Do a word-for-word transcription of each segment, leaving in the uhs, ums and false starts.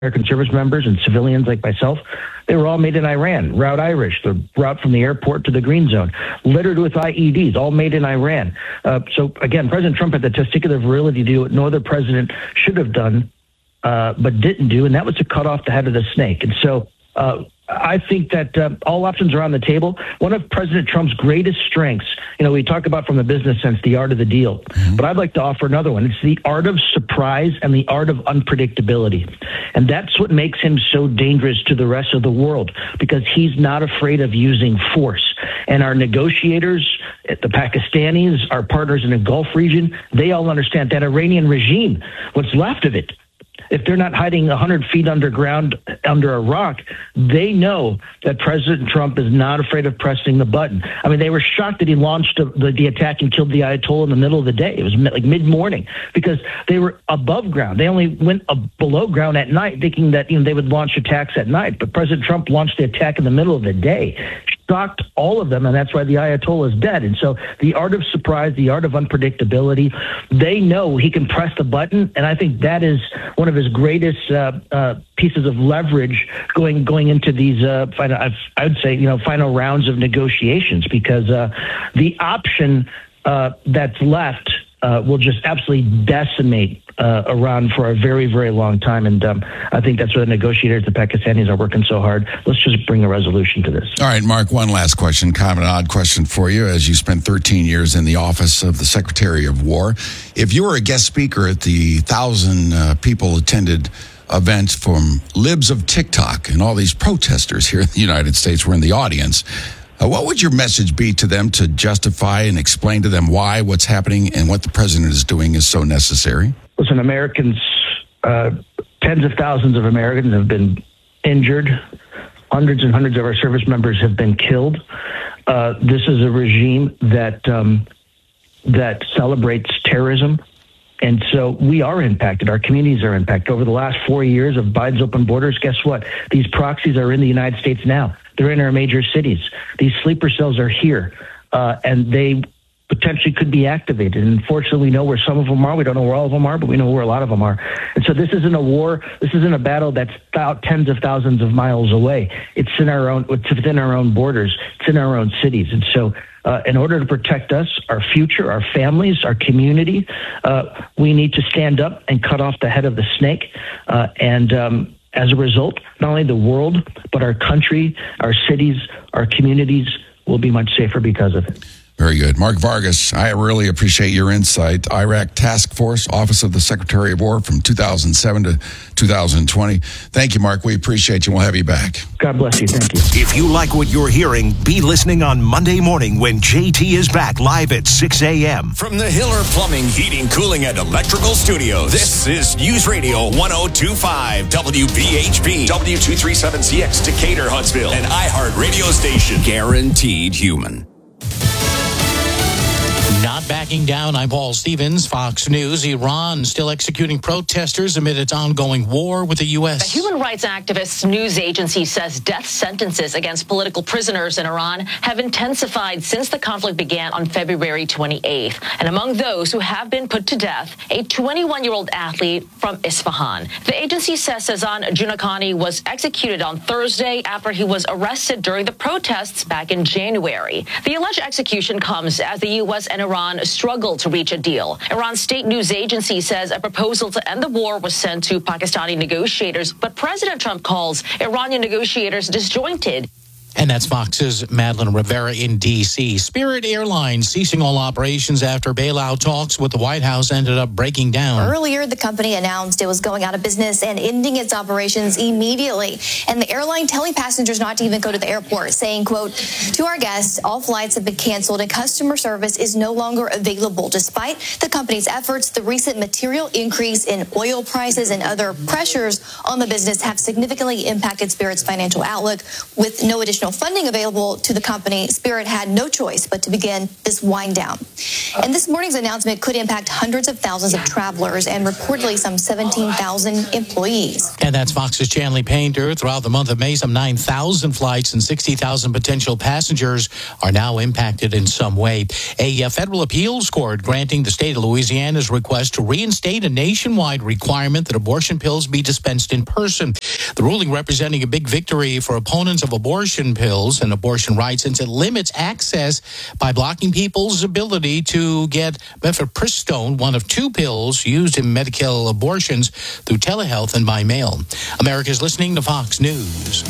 American service members and civilians like myself, they were all made in Iran. Route Irish, the route from the airport to the green zone, littered with I E Ds, all made in Iran. Uh, so again, President Trump had the testicular virility to do what no other president should have done, uh, but didn't do, and that was to cut off the head of the snake. And so uh, I think that uh, all options are on the table. One of President Trump's greatest strengths, you know, we talk about from the business sense, the art of the deal, mm-hmm. but I'd like to offer another one. It's the art of surprise and the art of unpredictability. And that's what makes him so dangerous to the rest of the world, because he's not afraid of using force. And our negotiators, the Pakistanis, our partners in the Gulf region, they all understand that Iranian regime, what's left of it, if they're not hiding one hundred feet underground under a rock, they know that President Trump is not afraid of pressing the button. I mean, they were shocked that he launched the, the attack and killed the Ayatollah in the middle of the day. It was like mid-morning because they were above ground. They only went uh, below ground at night, thinking that you know they would launch attacks at night. But President Trump launched the attack in the middle of the day. Shocked all of them, and that's why the Ayatollah is dead. And so the art of surprise, the art of unpredictability, they know he can press the button, and I think that is one of his greatest uh, uh, pieces of leverage going going into these, uh, final, I would say, you know, final rounds of negotiations, because uh, the option uh, that's left Uh, will just absolutely decimate uh, Iran for a very, very long time. And um, I think that's where the negotiators, the Pakistanis, are working so hard. Let's just bring a resolution to this. All right, Mark, one last question, kind of an odd question for you, as you spent thirteen years in the office of the Secretary of War. If you were a guest speaker at the thousand uh, people attended event from Libs of TikTok, and all these protesters here in the United States were in the audience, Uh, what would your message be to them to justify and explain to them why what's happening and what the president is doing is so necessary? Listen, Americans, uh, tens of thousands of Americans have been injured. Hundreds and hundreds of our service members have been killed. Uh, this is a regime that um, that celebrates terrorism. And so we are impacted. Our communities are impacted. Over the last four years of Biden's open borders, guess what? These proxies are in the United States now. They're in our major cities. These sleeper cells are here, uh, and they potentially could be activated. And unfortunately, we know where some of them are. We don't know where all of them are, but we know where a lot of them are. And so this isn't a war. This isn't a battle that's th- tens of thousands of miles away. It's in our own. It's within our own borders. It's in our own cities. And so Uh, in order to protect us, our future, our families, our community, uh, we need to stand up and cut off the head of the snake. Uh, and um, as a result, not only the world, but our country, our cities, our communities will be much safer because of it. Very good. Mark Vargas, I really appreciate your insight. Iraq Task Force, Office of the Secretary of War from two thousand seven to two thousand twenty. Thank you, Mark. We appreciate you. We'll have you back. God bless you. Thank you. If you like what you're hearing, be listening on Monday morning when J T is back live at six a.m. From the Hiller Plumbing, Heating, Cooling, and Electrical Studios, this is News Radio one oh two point five W B H P, W two thirty-seven C X Decatur, Huntsville, an iHeart radio station. Guaranteed human. Not backing down. I'm Paul Stevens, Fox News. Iran still executing protesters amid its ongoing war with the U S. The human rights activist news agency says death sentences against political prisoners in Iran have intensified since the conflict began on February twenty-eighth. And among those who have been put to death, a twenty-one-year-old athlete from Isfahan. The agency says Sazan Junakani was executed on Thursday after he was arrested during the protests back in January. The alleged execution comes as the U S and Iran struggled to reach a deal. Iran's state news agency says a proposal to end the war was sent to Pakistani negotiators, but President Trump calls Iranian negotiators disjointed. And that's Fox's Madeline Rivera in D C. Spirit Airlines ceasing all operations after bailout talks with the White House ended up breaking down. Earlier, the company announced it was going out of business and ending its operations immediately. And the airline telling passengers not to even go to the airport, saying, quote, to our guests, all flights have been canceled and customer service is no longer available. Despite the company's efforts, the recent material increase in oil prices and other pressures on the business have significantly impacted Spirit's financial outlook with no additional additional funding available to the company, Spirit had no choice but to begin this wind down. And this morning's announcement could impact hundreds of thousands of travelers and reportedly some seventeen thousand employees. And that's Fox's Chanley Painter. Throughout the month of May, some nine thousand flights and sixty thousand potential passengers are now impacted in some way. A uh, federal appeals court granting the state of Louisiana's request to reinstate a nationwide requirement that abortion pills be dispensed in person. The ruling representing a big victory for opponents of abortion pills and abortion rights, since it limits access by blocking people's ability to get mifepristone, one of two pills used in medical abortions, through telehealth and by mail. America's listening to Fox News.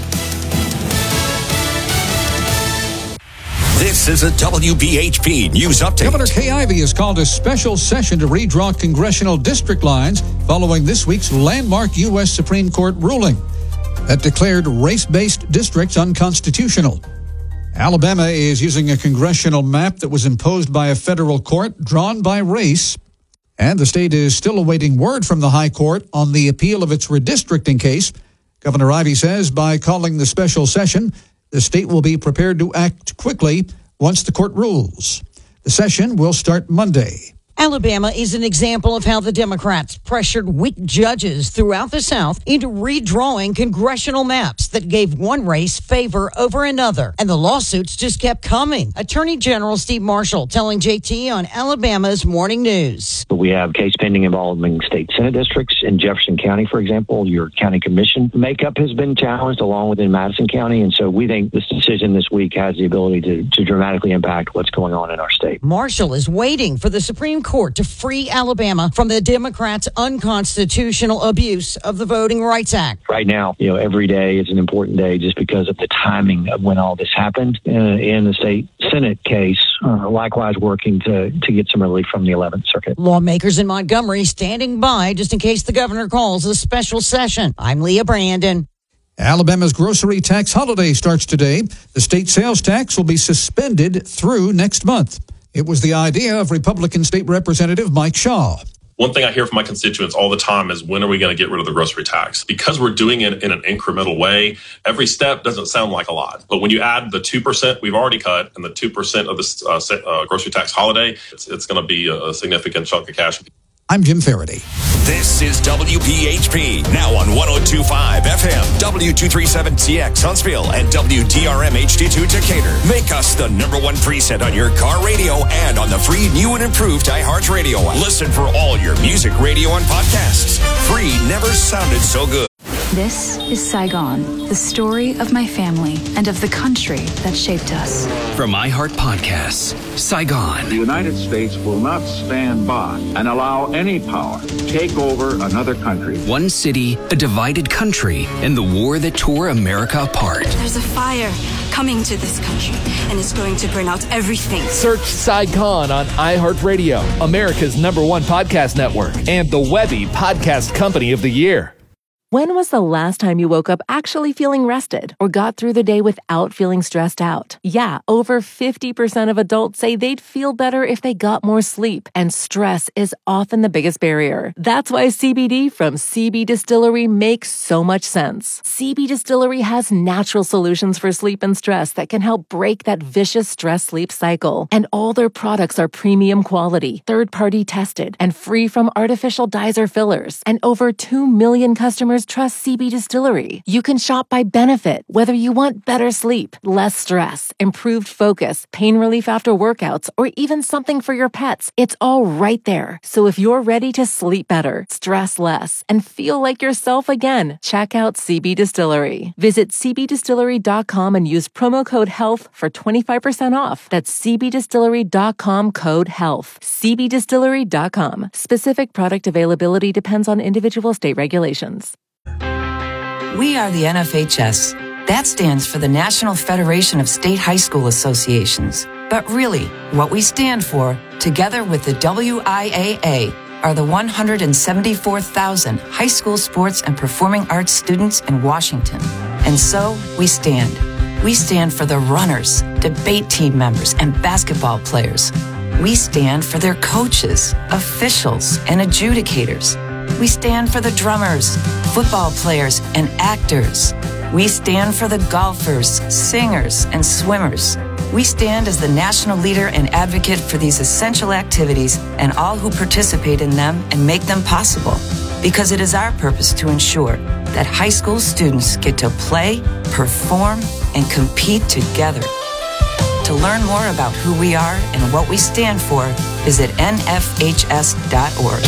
This is a W B H P News Update. Governor Kay Ivey has called a special session to redraw congressional district lines following this week's landmark U S Supreme Court ruling that declared race-based districts unconstitutional. Alabama is using a congressional map that was imposed by a federal court drawn by race, and the state is still awaiting word from the high court on the appeal of its redistricting case. Governor Ivey says by calling the special session, the state will be prepared to act quickly once the court rules. The session will start Monday. Alabama is an example of how the Democrats pressured weak judges throughout the South into redrawing congressional maps that gave one race favor over another. And the lawsuits just kept coming. Attorney General Steve Marshall telling J T on Alabama's Morning News. We have case pending involving state Senate districts. In Jefferson County, for example, your county commission makeup has been challenged along with in Madison County. And so we think this decision this week has the ability to, to dramatically impact what's going on in our state. Marshall is waiting for the Supreme Court to free Alabama from the Democrats' unconstitutional abuse of the Voting Rights Act. Right now, you know, every day is an important day just because of the timing of when all this happened uh, in the state Senate case. Uh, likewise, working to, to get some relief from the eleventh Circuit. Lawmakers in Montgomery standing by just in case the governor calls a special session. I'm Leah Brandon. Alabama's grocery tax holiday starts today. The state sales tax will be suspended through next month. It was the idea of Republican State Representative Mike Shaw. One thing I hear from my constituents all the time is, when are we going to get rid of the grocery tax? Because we're doing it in an incremental way, every step doesn't sound like a lot. But when you add the two percent we've already cut and the two percent of this uh, uh, grocery tax holiday, it's, it's going to be a significant chunk of cash. I'm Jim Faraday. This is W B H P, now on one oh two point five F M, W two thirty-seven T X Huntsville, and W D R M H D two Decatur. Make us the number one preset on your car radio and on the free new and improved iHeartRadio app. Listen for all your music, radio, and podcasts. Free never sounded so good. This is Saigon, the story of my family and of the country that shaped us. From iHeart Podcasts, Saigon. The United States will not stand by and allow any power to take over another country. One city, a divided country, and the war that tore America apart. There's a fire coming to this country, and it's going to burn out everything. Search Saigon on iHeartRadio, America's number one podcast network, and the Webby Podcast Company of the Year. When was the last time you woke up actually feeling rested or got through the day without feeling stressed out? Yeah, over fifty percent of adults say they'd feel better if they got more sleep, and stress is often the biggest barrier. That's why C B D from C B Distillery makes so much sense. C B Distillery has natural solutions for sleep and stress that can help break that vicious stress-sleep cycle. And all their products are premium quality, third-party tested, and free from artificial dyes or fillers. And over two million customers trust C B Distillery. You can shop by benefit, whether you want better sleep, less stress, improved focus, pain relief after workouts, or even something for your pets. It's all right there. So if you're ready to sleep better, stress less, and feel like yourself again, check out C B Distillery. Visit c b distillery dot com and use promo code HEALTH for twenty-five percent off. That's c b distillery dot com code HEALTH. c b distillery dot com. Specific product availability depends on individual state regulations. We are the N F H S. That stands for the National Federation of State High School Associations. But really, what we stand for, together with the W I A A, are the one hundred seventy-four thousand high school sports and performing arts students in Washington. And so, we stand. We stand for the runners, debate team members, and basketball players. We stand for their coaches, officials, and adjudicators. We stand for the drummers, football players, and actors. We stand for the golfers, singers, and swimmers. We stand as the national leader and advocate for these essential activities and all who participate in them and make them possible. Because it is our purpose to ensure that high school students get to play, perform, and compete together. To learn more about who we are and what we stand for, visit N F H S dot org.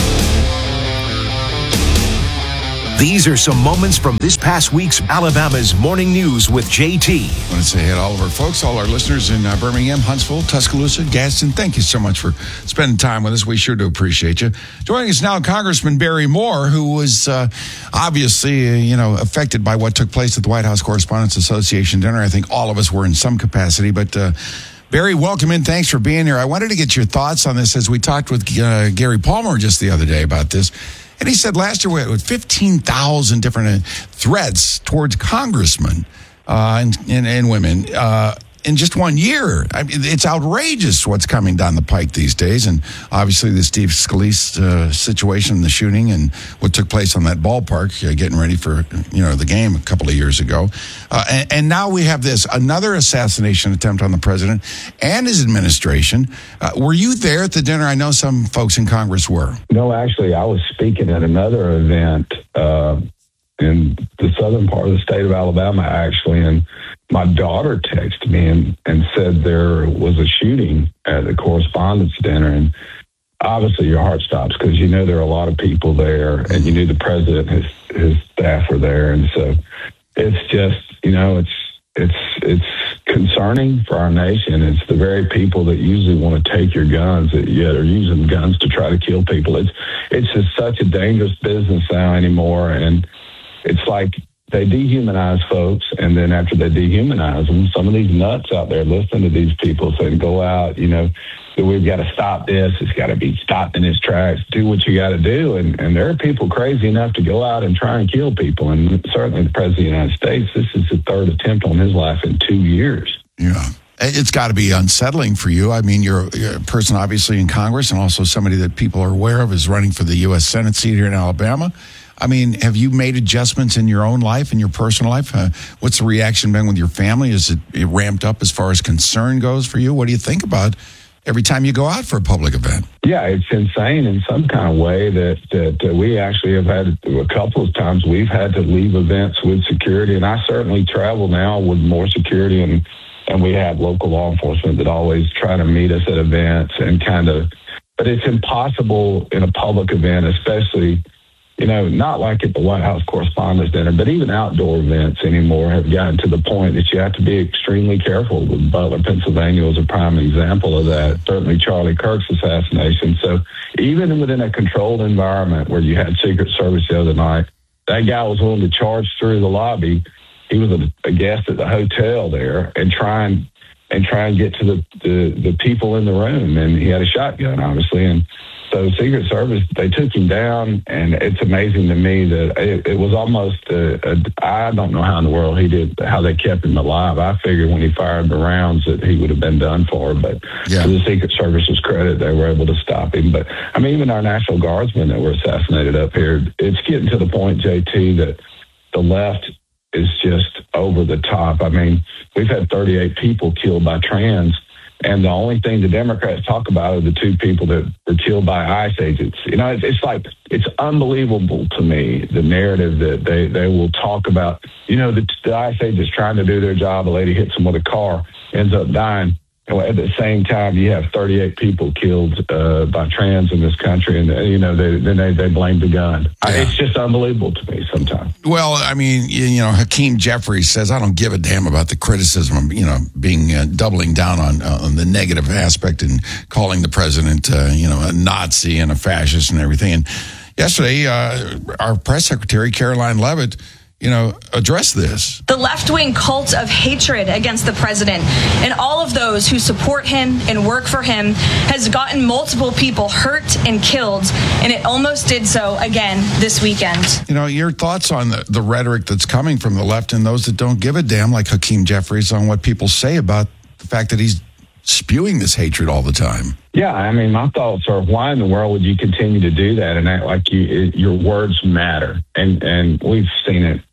These are some moments from this past week's Alabama's Morning News with J T. I want to say hey to all of our folks, all our listeners in uh, Birmingham, Huntsville, Tuscaloosa, Gadsden. Thank you so much for spending time with us. We sure do appreciate you. Joining us now, Congressman Barry Moore, who was uh, obviously, uh, you know, affected by what took place at the White House Correspondents Association dinner. I think all of us were in some capacity, but uh, Barry, welcome in. Thanks for being here. I wanted to get your thoughts on this as we talked with uh, Gary Palmer just the other day about this. And he said last year we had fifteen thousand different threats towards congressmen uh, and, and, and women uh, in just one year. I mean, it's outrageous what's coming down the pike these days. And obviously the Steve Scalise uh, situation, the shooting, and what took place on that ballpark, uh, getting ready for you know the game a couple of years ago. Uh, and, and now we have this, another assassination attempt on the president and his administration. Uh, were you there at the dinner? I know some folks in Congress were. No, actually, I was speaking at another event uh, in the southern part of the state of Alabama, actually, and my daughter texted me and, and said there was a shooting at the correspondence dinner, and obviously your heart stops because you know there are a lot of people there, and you knew the president and his, his staff were there, and so it's just, you know, it's it's it's concerning for our nation. It's the very people that usually want to take your guns that yet are using guns to try to kill people. It's it's just such a dangerous business now anymore, and it's like they dehumanize folks, and then after they dehumanize them, some of these nuts out there listening to these people saying, go out, you know, we've got to stop this. It's got to be stopped in its tracks. Do what you got to do. And, and there are people crazy enough to go out and try and kill people. And certainly the President of the United States, this is the third attempt on his life in two years. Yeah. It's got to be unsettling for you. I mean, you're, you're a person obviously in Congress and also somebody that people are aware of is running for the U S Senate seat here in Alabama. I mean, have you made adjustments in your own life, in your personal life? Uh, what's the reaction been with your family? Is it, it ramped up as far as concern goes for you? What do you think about every time you go out for a public event? Yeah, it's insane in some kind of way that, that uh, we actually have had a couple of times we've had to leave events with security. And I certainly travel now with more security, and, and we have local law enforcement that always try to meet us at events and kind of, but it's impossible in a public event, especially, you know, not like at the White House Correspondents' Dinner, but even outdoor events anymore have gotten to the point that you have to be extremely careful. With Butler, Pennsylvania was a prime example of that. Certainly Charlie Kirk's assassination. So even within a controlled environment where you had Secret Service the other night, that guy was willing to charge through the lobby. He was a, a guest at the hotel there and try and, and try and get to the, the, the people in the room. And he had a shotgun, obviously. And so Secret Service, they took him down, and it's amazing to me that it, it was almost, a, a, I don't know how in the world he did, how they kept him alive. I figured when he fired the rounds that he would have been done for, but yeah. To the Secret Service's credit, they were able to stop him. But, I mean, even our National Guardsmen that were assassinated up here, it's getting to the point, J T, that the left is just over the top. I mean, we've had thirty-eight people killed by trans, and the only thing the Democrats talk about are the two people that were killed by ICE agents. You know, it's, it's like, it's unbelievable to me, the narrative that they, they will talk about. You know, the, the ICE agents trying to do their job, a lady hits them with a car, ends up dying. And at the same time, you have thirty-eight people killed uh, by trans in this country, and, you know, they, then they, they blame the gun. Yeah. I, it's just unbelievable to me sometimes. Well, I mean, you, you know, Hakeem Jeffries says, I don't give a damn about the criticism of, you know, being uh, doubling down on, uh, on the negative aspect and calling the president, uh, you know, a Nazi and a fascist and everything. And yesterday, uh, our press secretary, Caroline Leavitt, you know, address this. The left-wing cult of hatred against the president and all of those who support him and work for him has gotten multiple people hurt and killed, and it almost did so again this weekend. You know, your thoughts on the, the rhetoric that's coming from the left and those that don't give a damn, like Hakeem Jeffries, on what people say about the fact that he's spewing this hatred all the time. Yeah, I mean, my thoughts are, why in the world would you continue to do that and act like you, it, your words matter? And and we've seen it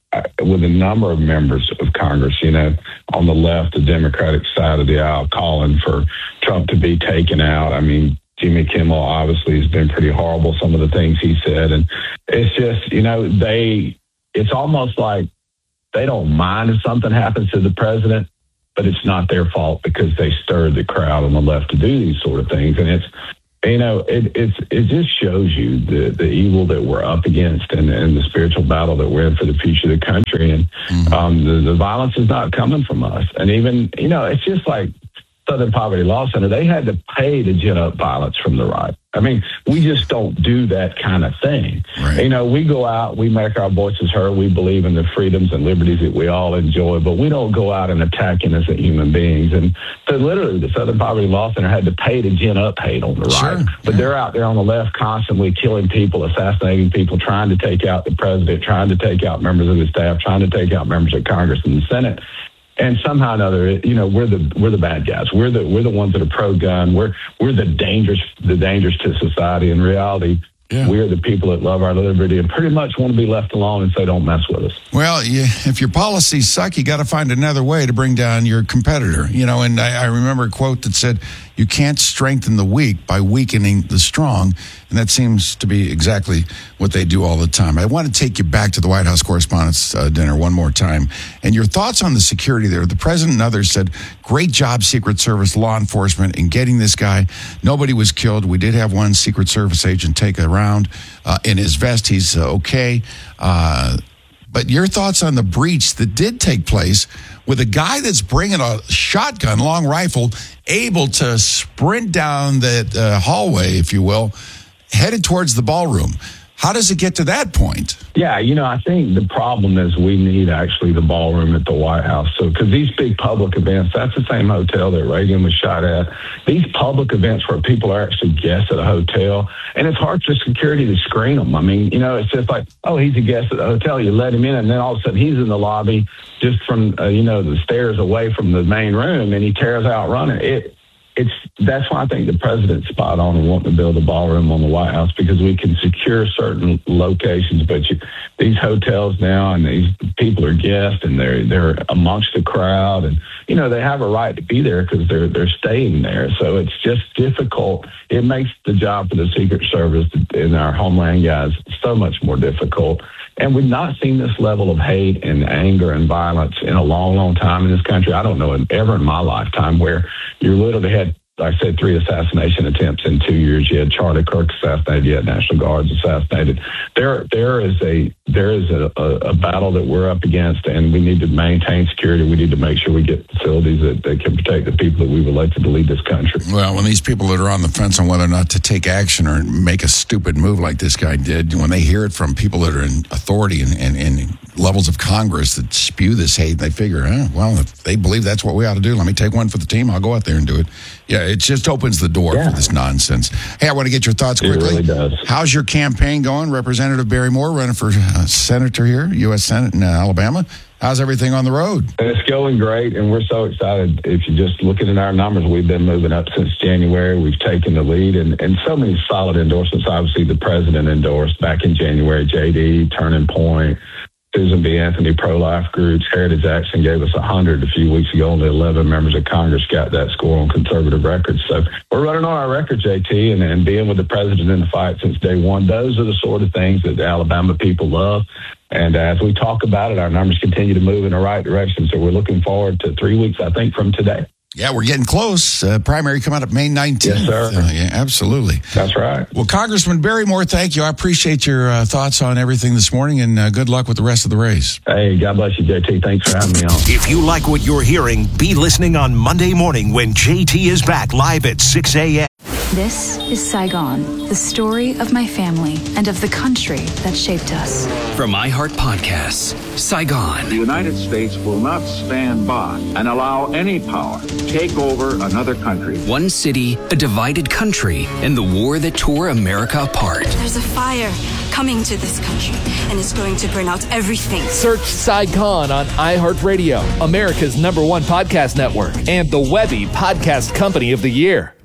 with a number of members of Congress, you know, on the left, the Democratic side of the aisle, calling for Trump to be taken out. I mean, Jimmy Kimmel obviously has been pretty horrible, some of the things he said. And it's just, you know, they, it's almost like they don't mind if something happens to the president, but it's not their fault because they stirred the crowd on the left to do these sort of things. And it's, you know, it it's it just shows you the, the evil that we're up against and, and the spiritual battle that we're in for the future of the country. And mm-hmm. um, the, the violence is not coming from us. And even, you know, it's just like Southern Poverty Law Center. They had to pay to gin up violence from the right. I mean, we just don't do that kind of thing. Right. You know, we go out, we make our voices heard. We believe in the freedoms and liberties that we all enjoy, but we don't go out and attack innocent human beings. And so literally the Southern Poverty Law Center had to pay to gin up hate on the right. Sure. But yeah. they're out there on the left constantly killing people, assassinating people, trying to take out the president, trying to take out members of his staff, trying to take out members of Congress and the Senate. And somehow or another, you know, we're the we're the bad guys. We're the we're the ones that are pro-gun. We're we're the dangers the dangers to society. In reality, yeah. we're the people that love our liberty and pretty much want to be left alone and say, "Don't mess with us." Well, you, if your policies suck, you got to find another way to bring down your competitor. You know, and I, I remember a quote that said, "You can't strengthen the weak by weakening the strong," and that seems to be exactly what they do all the time. I want to take you back to the White House Correspondents' uh, Dinner one more time, and your thoughts on the security there. The president and others said, "Great job, Secret Service, law enforcement, in getting this guy. Nobody was killed. We did have one Secret Service agent take a round uh, in his vest. He's uh, okay." Uh, but your thoughts on the breach that did take place with a guy that's bringing a shotgun, long rifle, able to sprint down that uh, hallway, if you will, headed towards the ballroom. How does it get to that point? Yeah, you know, I think the problem is we need actually the ballroom at the White House. So, because these big public events, that's the same hotel that Reagan was shot at. These public events where people are actually guests at a hotel, and it's hard for security to screen them. I mean, you know, it's just like, oh, he's a guest at the hotel. You let him in, and then all of a sudden he's in the lobby just from, uh, you know, the stairs away from the main room, and he tears out running. It, It's that's why I think the president's spot on and wanting to build a ballroom on the White House, because we can secure certain locations. But you, these hotels now, and these people are guests, and they're they're amongst the crowd, and you know they have a right to be there because they're they're staying there. So it's just difficult. It makes the job for the Secret Service and our Homeland guys so much more difficult. And we've not seen this level of hate and anger and violence in a long, long time in this country. I don't know ever in my lifetime where you literally had, like I said, three assassination attempts in two years. You had Charlie Kirk assassinated. You had National Guards assassinated. There, there is a there is a, a, a battle that we're up against, and we need to maintain security. We need to make sure we get facilities that, that can protect the people that we've elected to lead this country. Well, when these people that are on the fence on whether or not to take action or make a stupid move like this guy did, when they hear it from people that are in authority and, and, and levels of Congress that spew this hate, they figure, eh, well, if they believe that's what we ought to do, let me take one for the team. I'll go out there and do it. Yeah, it just opens the door yeah. for this nonsense. Hey, I want to get your thoughts quickly. It really does. How's your campaign going? Representative Barry Moore running for uh, senator here, U S Senate in uh, Alabama. How's everything on the road? It's going great, and we're so excited. If you're just looking at our numbers, we've been moving up since January. We've taken the lead, and, and so many solid endorsements. Obviously, the president endorsed back in January, J D, Turning Point, Susan B. Anthony, pro-life groups. Heritage Action gave us one hundred a few weeks ago. Only eleven members of Congress got that score on conservative records. So we're running on our record, J T, and, and being with the president in the fight since day one. Those are the sort of things that the Alabama people love. And as we talk about it, our numbers continue to move in the right direction. So we're looking forward to three weeks, I think, from today. Yeah, we're getting close. Uh, primary come out of May nineteenth. Yes, sir. Uh, yeah, absolutely. That's right. Well, Congressman Barry Moore, thank you. I appreciate your uh, thoughts on everything this morning, and uh, good luck with the rest of the race. Hey, God bless you, J T. Thanks for having me on. If you like what you're hearing, be listening on Monday morning when J T is back live at six a.m. This is Saigon, the story of my family and of the country that shaped us. From iHeart Podcasts, Saigon. The United States will not stand by and allow any power take over another country. One city, a divided country, and the war that tore America apart. There's a fire coming to this country, and it's going to burn out everything. Search Saigon on iHeartRadio, America's number one podcast network, and the Webby Podcast Company of the Year.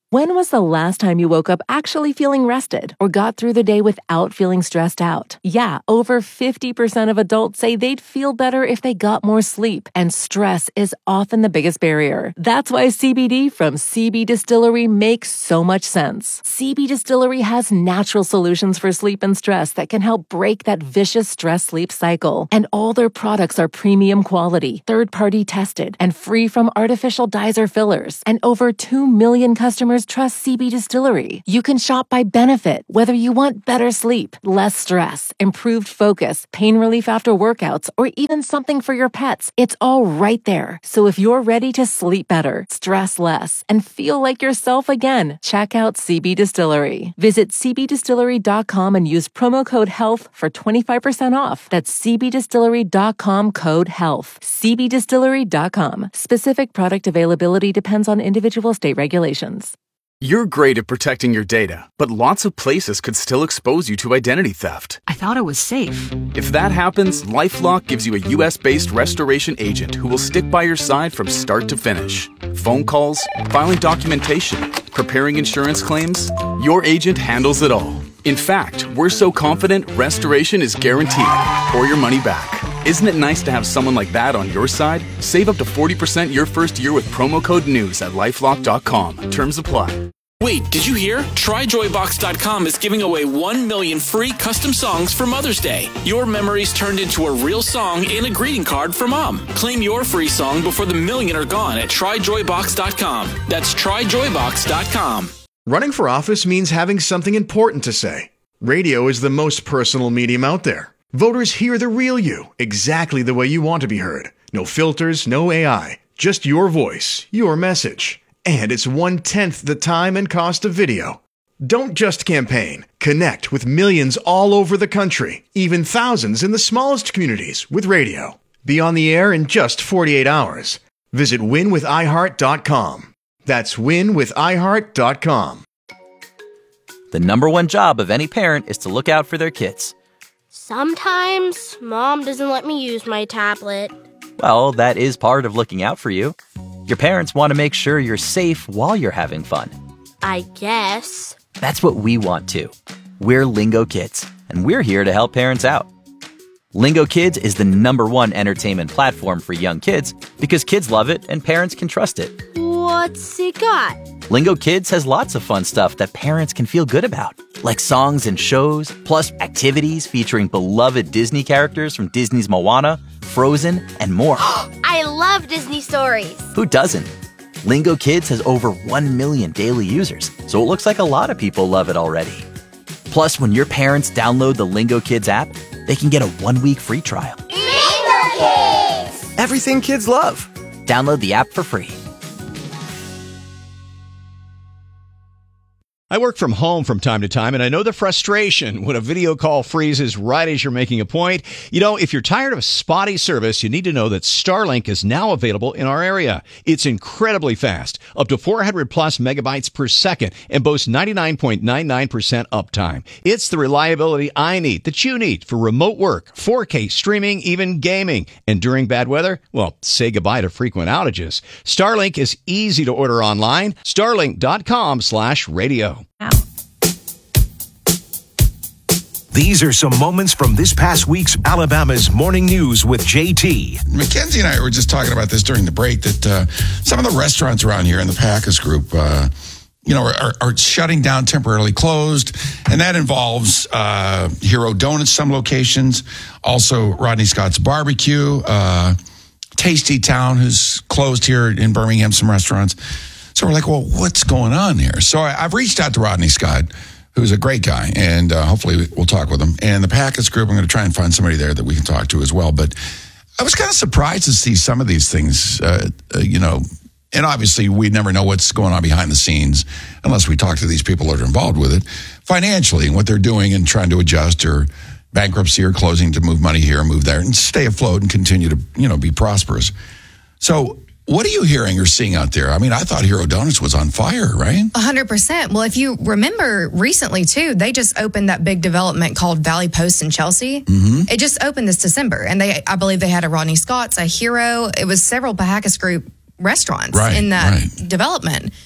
When was the last time you woke up actually feeling rested or got through the day without feeling stressed out? Yeah, over fifty percent of adults say they'd feel better if they got more sleep, and stress is often the biggest barrier. That's why C B D from C B Distillery makes so much sense. C B Distillery has natural solutions for sleep and stress that can help break that vicious stress-sleep cycle. And all their products are premium quality, third-party tested, and free from artificial dyes or fillers. And over two million customers trust C B Distillery. You can shop by benefit, whether you want better sleep, less stress, improved focus, pain relief after workouts, or even something for your pets. It's all right there. So if you're ready to sleep better, stress less, and feel like yourself again, check out C B Distillery. Visit c b distillery dot com and use promo code HEALTH for twenty-five percent off. That's c b distillery dot com code HEALTH. c b distillery dot com. Specific product availability depends on individual state regulations. You're great at protecting your data, but lots of places could still expose you to identity theft. I thought it was safe. If that happens, LifeLock gives you a U S-based restoration agent who will stick by your side from start to finish. Phone calls, filing documentation, preparing insurance claims, your agent handles it all. In fact, we're so confident restoration is guaranteed or your money back. Isn't it nice to have someone like that on your side? Save up to forty percent your first year with promo code NEWS at lifelock dot com. Terms apply. Wait, did you hear? try joy box dot com is giving away one million free custom songs for Mother's Day. Your memories turned into a real song and a greeting card for Mom. Claim your free song before the million are gone at try joy box dot com. That's try joy box dot com. Running for office means having something important to say. Radio is the most personal medium out there. Voters hear the real you, exactly the way you want to be heard. No filters, no A I. Just your voice, your message. And it's one-tenth the time and cost of video. Don't just campaign. Connect with millions all over the country, even thousands in the smallest communities with radio. Be on the air in just forty-eight hours. Visit win with i heart dot com. That's win with i heart dot com. The number one job of any parent is to look out for their kids. Sometimes Mom doesn't let me use my tablet. Well, that is part of looking out for you. Your parents want to make sure you're safe while you're having fun. I guess. That's what we want too. We're Lingo Kids, and we're here to help parents out. Lingo Kids is the number one entertainment platform for young kids because kids love it and parents can trust it. What's it got? Lingo Kids has lots of fun stuff that parents can feel good about, like songs and shows, plus activities featuring beloved Disney characters from Disney's Moana, Frozen, and more. I love Disney stories. Who doesn't? Lingo Kids has over one million daily users, so it looks like a lot of people love it already. Plus, when your parents download the Lingo Kids app, they can get a one-week free trial. Lingo Kids! Everything kids love. Download the app for free. I work from home from time to time, and I know the frustration when a video call freezes right as you're making a point. You know, if you're tired of spotty service, you need to know that Starlink is now available in our area. It's incredibly fast, up to four hundred plus megabytes per second, and boasts ninety-nine point nine nine percent uptime. It's the reliability I need, that you need, for remote work, four K streaming, even gaming. And during bad weather, well, say goodbye to frequent outages. Starlink is easy to order online. Starlink.com slash radio. These are some moments from this past week's Alabama's Morning News with J T. Mackenzie and I were just talking about this during the break, that uh, some of the restaurants around here in the Packus group, uh, you know, are, are shutting down, temporarily closed. And that involves uh, Hero Donuts, some locations. Also, Rodney Scott's Barbecue, uh, Tasty Town, who's closed here in Birmingham, some restaurants. So we're like, well, what's going on here? So I, I've reached out to Rodney Scott, who's a great guy, and uh, hopefully we'll talk with him. And the Packus group, I'm going to try and find somebody there that we can talk to as well. But I was kind of surprised to see some of these things, uh, uh, you know, and obviously we never know what's going on behind the scenes unless we talk to these people that are involved with it financially and what they're doing and trying to adjust, or bankruptcy or closing to move money here, move there, and stay afloat and continue to, you know, be prosperous. So what are you hearing or seeing out there? I mean, I thought Hero Donuts was on fire, right? one hundred percent. Well, if you remember recently, too, they just opened that big development called Valley Post in Chelsea. Mm-hmm. It just opened this December. And they, I believe they had a Rodney Scott's, a Hero. It was several Packus Group restaurants right, in that right. development.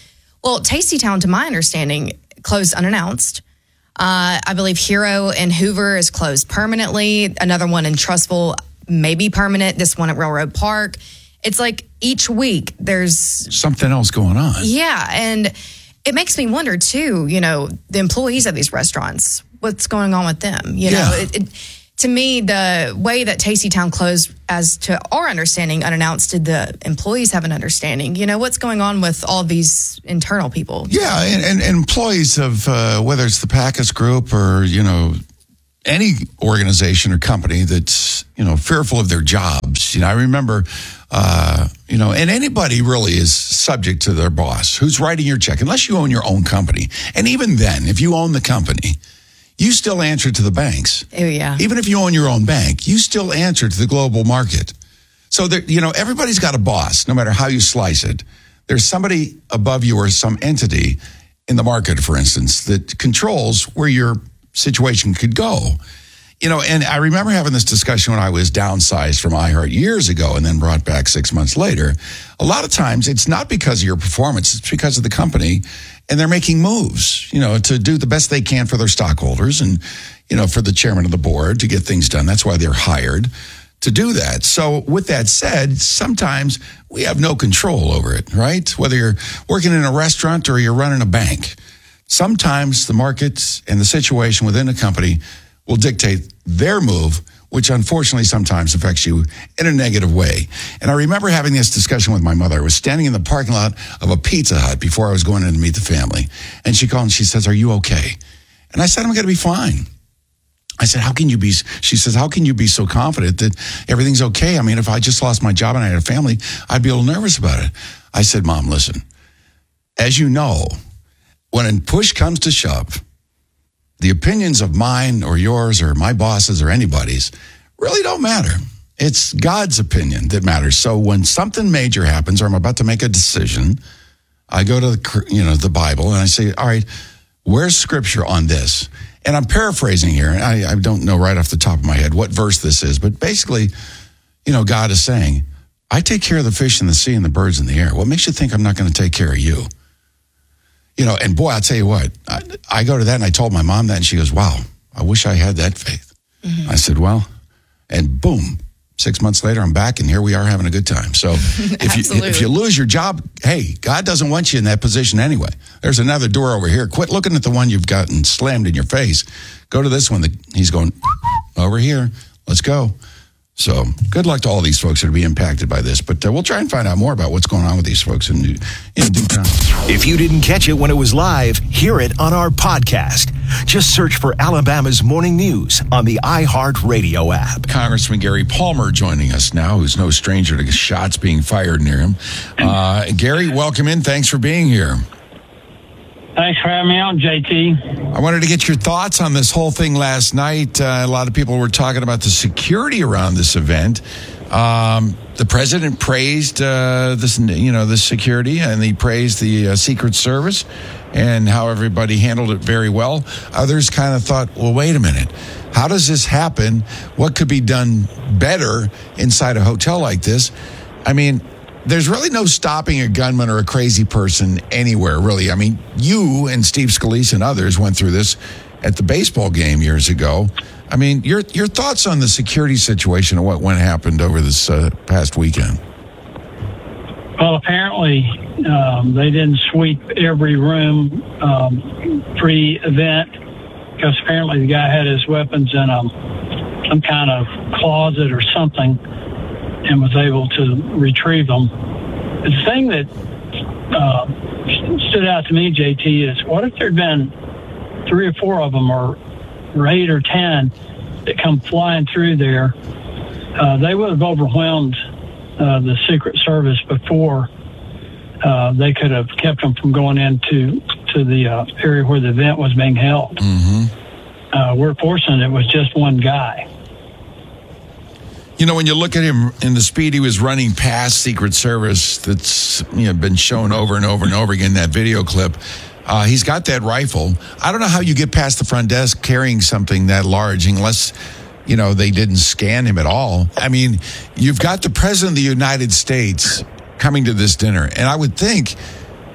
Well, Tasty Town, to my understanding, closed unannounced. Uh, I believe Hero and Hoover is closed permanently. Another one in Trussville may be permanent. This one at Railroad Park. It's like each week there's something else going on. Yeah, and it makes me wonder too, you know, the employees of these restaurants, what's going on with them? You know, Yeah. it, it, to me, the way that Tasty Town closed, as to our understanding, unannounced, did the employees have an understanding? You know, what's going on with all these internal people? Yeah, and, and, and employees of uh, whether it's the Packus Group or, you know, any organization or company that's, you know, fearful of their jobs. You know, I remember, uh, you know, and anybody really is subject to their boss who's writing your check, unless you own your own company. And even then, if you own the company, you still answer to the banks. Oh, yeah. Even if you own your own bank, you still answer to the global market. So, there, you know, everybody's got a boss, no matter how you slice it. There's somebody above you or some entity in the market, for instance, that controls where your situation could go. You know, and I remember having this discussion when I was downsized from iHeart years ago and then brought back six months later. A lot of times it's not because of your performance, it's because of the company, and they're making moves, you know, to do the best they can for their stockholders and, you know, for the chairman of the board to get things done. That's why they're hired to do that. So with that said, sometimes we have no control over it, right? Whether you're working in a restaurant or you're running a bank. Sometimes the markets and the situation within a company will dictate their move, which unfortunately sometimes affects you in a negative way. And I remember having this discussion with my mother. I was standing in the parking lot of a Pizza Hut before I was going in to meet the family. And she called and she says, "Are you okay?" And I said, "I'm going to be fine." I said, "How can you be?" She says, "How can you be so confident that everything's okay? I mean, if I just lost my job and I had a family, I'd be a little nervous about it." I said, "Mom, listen, as you know, when push comes to shove, the opinions of mine or yours or my boss's or anybody's really don't matter. It's God's opinion that matters. So when something major happens or I'm about to make a decision, I go to the, you know, the Bible and I say, all right, where's scripture on this?" And I'm paraphrasing here. I, I don't know right off the top of my head what verse this is, but basically, you know, God is saying, I take care of the fish in the sea and the birds in the air. What makes you think I'm not going to take care of you? You know, and boy, I'll tell you what, I, I go to that and I told my mom that and she goes, "Wow, I wish I had that faith." Mm-hmm. I said, well, and boom, six months later, I'm back and here we are having a good time. So if you if you lose your job, hey, God doesn't want you in that position anyway. There's another door over here. Quit looking at the one you've gotten slammed in your face. Go to this one that he's going over here. Let's go. So good luck to all these folks that will be impacted by this. But uh, we'll try and find out more about what's going on with these folks in, in due time. If you didn't catch it when it was live, hear it on our podcast. Just search for Alabama's Morning News on the iHeart Radio app. Congressman Gary Palmer joining us now, who's no stranger to shots being fired near him. Uh, Gary, welcome in. Thanks for being here. Thanks for having me on, J T. I wanted to get your thoughts on this whole thing last night. Uh, a lot of people were talking about the security around this event. Um, the president praised uh, this, you know, the security, and he praised the uh, Secret Service and how everybody handled it very well. Others kind of thought, well, wait a minute. How does this happen? What could be done better inside a hotel like this? I mean, there's really no stopping a gunman or a crazy person anywhere, really. I mean, you and Steve Scalise and others went through this at the baseball game years ago. I mean, your your thoughts on the security situation and what went happened over this uh, past weekend? Well, apparently um, they didn't sweep every room um, pre-event because apparently the guy had his weapons in a, some kind of closet or something and was able to retrieve them. The thing that uh, stood out to me, J T, is what if there'd been three or four of them or, or eight or ten that come flying through there? Uh, they would have overwhelmed uh, the Secret Service before uh, they could have kept them from going into to the uh, area where the event was being held. Mm-hmm. Uh, we're fortunate it was just one guy. You know, when you look at him in the speed he was running past Secret Service, that's, you know, been shown over and over and over again in that video clip, uh, he's got that rifle. I don't know how you get past the front desk carrying something that large unless, you know, they didn't scan him at all. I mean, you've got the President of the United States coming to this dinner, and I would think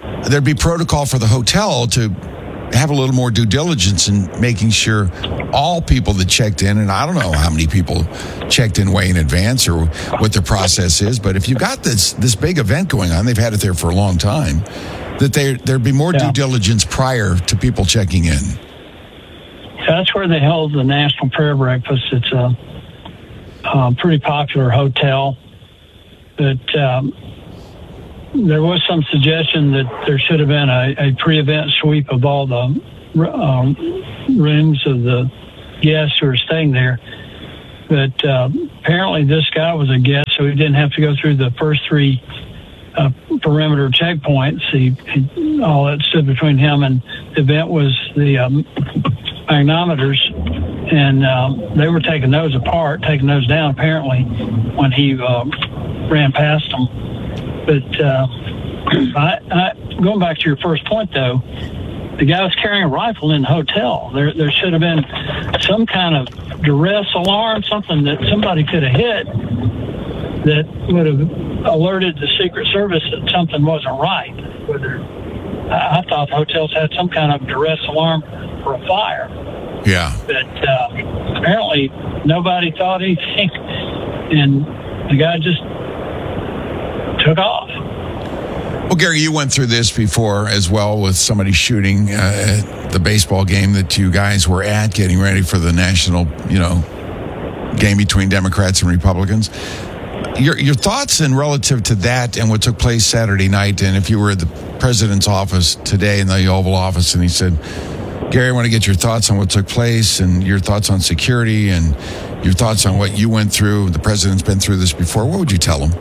there'd be protocol for the hotel to have a little more due diligence in making sure all people that checked in, and I don't know how many people checked in way in advance or what their process is, but if you've got this this big event going on, they've had it there for a long time, that there there'd be more yeah. due diligence prior to people checking in. That's where they held the National Prayer Breakfast. It's a, a pretty popular hotel, but um, there was some suggestion that there should have been a, a pre-event sweep of all the um, rooms of the guests who are staying there. But uh, apparently this guy was a guest, so he didn't have to go through the first three uh, perimeter checkpoints. He, he, all that stood between him and the event was the um, magnetometers, and um, they were taking those apart, taking those down apparently when he uh, ran past them. But uh, I, I, going back to your first point, though, the guy was carrying a rifle in the hotel. There, there should have been some kind of duress alarm, something that somebody could have hit that would have alerted the Secret Service that something wasn't right. Whether I, I thought hotels had some kind of duress alarm for a fire. Yeah. But uh, apparently nobody thought anything, and the guy just took off. Well, Gary, you went through this before as well with somebody shooting uh, at the baseball game that you guys were at, getting ready for the national, you know, game between Democrats and Republicans. Your your thoughts and relative to that and what took place Saturday night, and if you were at the president's office today in the Oval Office and he said, Gary, I want to get your thoughts on what took place and your thoughts on security and your thoughts on what you went through. The president's been through this before. What would you tell him?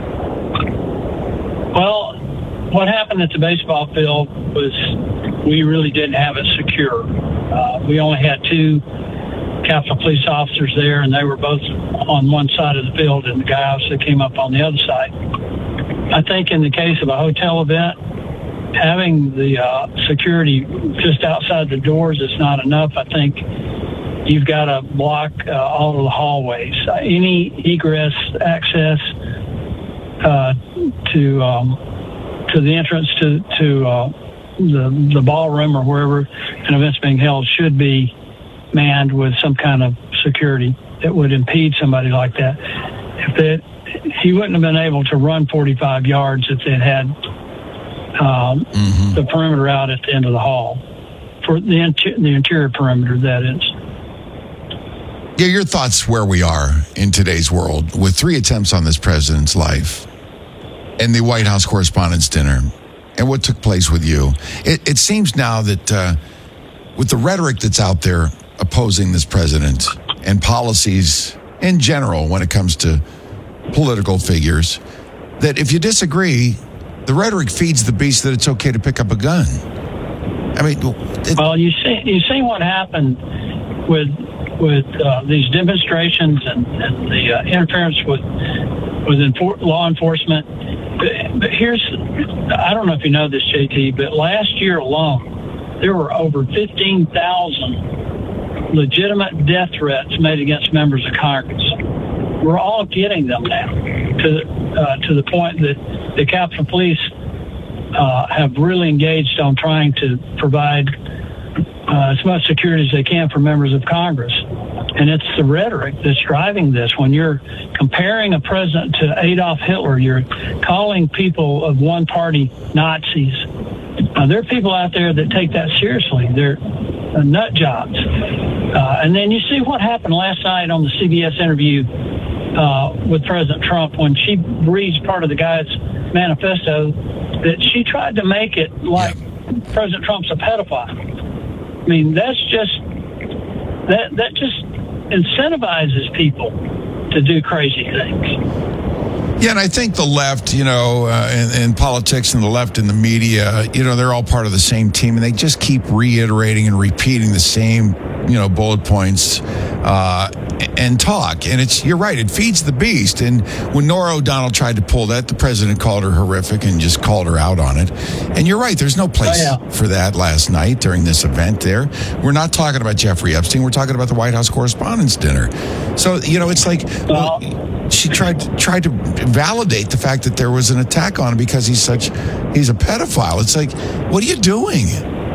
Well, what happened at the baseball field was we really didn't have it secure. Uh, we only had two Capitol Police officers there, and they were both on one side of the field, and the guy obviously came up on the other side. I think in the case of a hotel event, having the uh, security just outside the doors is not enough. I think you've got to block uh, all of the hallways. Uh, any egress access uh, to um, to the entrance to to uh, the the ballroom or wherever an event's being held should be manned with some kind of security that would impede somebody like that. If it, he wouldn't have been able to run forty-five yards if they had um, mm-hmm. the perimeter out at the end of the hall for the inter- the interior perimeter. That is. Yeah, your thoughts where we are in today's world with three attempts on this president's life and the White House Correspondents' Dinner and what took place with you. It, it seems now that uh, with the rhetoric that's out there opposing this president and policies in general when it comes to political figures, that if you disagree, the rhetoric feeds the beast that it's okay to pick up a gun. I mean, it, well, you see, you see what happened with with uh, these demonstrations and, and the uh, interference with with enfor- law enforcement. But, but here's, I don't know if you know this, J T, but last year alone, there were over fifteen thousand legitimate death threats made against members of Congress. We're all getting them now to uh, to the point that the Capitol Police uh, have really engaged on trying to provide uh, as much security as they can for members of Congress. And it's the rhetoric that's driving this. When you're comparing a president to Adolf Hitler, you're calling people of one party Nazis. Uh, there are people out there that take that seriously. They're uh, nut jobs. Uh, and then you see what happened last night on the C B S interview uh, with President Trump when she reads part of the guy's manifesto, that she tried to make it like yeah. President Trump's a pedophile. I mean, that's just, that that just incentivizes people to do crazy things. Yeah, and I think the left, you know, uh, in, in politics and the left in the media, you know, they're all part of the same team, and they just keep reiterating and repeating the same, you know, bullet points uh, and talk. And it's, you're right, it feeds the beast. And when Norah O'Donnell tried to pull that, the president called her horrific and just called her out on it. And you're right, there's no place oh, yeah. for that last night during this event there. We're not talking about Jeffrey Epstein. We're talking about the White House Correspondents' Dinner. So, you know, it's like, well, well she tried to, tried to validate the fact that there was an attack on him because he's such he's a pedophile. It's like, what are you doing?